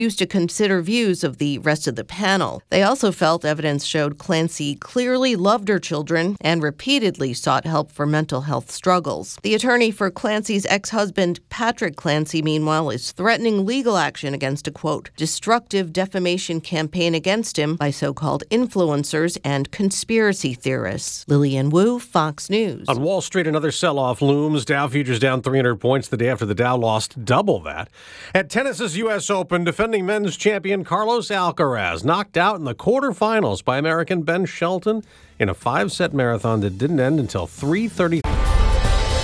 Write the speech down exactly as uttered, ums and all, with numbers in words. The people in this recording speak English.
used to consider views of the rest of the panel. They also felt evidence showed Clancy clearly loved her children and repeatedly sought help for mental health struggles. The attorney for Clancy's ex-husband, Patrick Clancy, meanwhile, is threatening legal action against a, quote, destructive defamation campaign against him by so-called influencers and conspiracy theorists. Lillian Wu, Fox News. On Wall Street, another sell-off looms. Dow futures down three hundred points the day after the Dow lost double that. At tennis's U S Open, defending men's champion Carlos Alcaraz knocked out in the quarterfinals by American Ben Shelton in a five-set marathon that didn't end until three thirty.